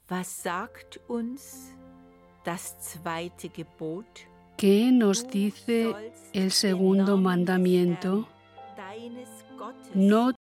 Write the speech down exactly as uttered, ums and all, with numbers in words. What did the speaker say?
Was sagt uns das zweite Gebot? ¿Qué nos dice el segundo mandamiento? No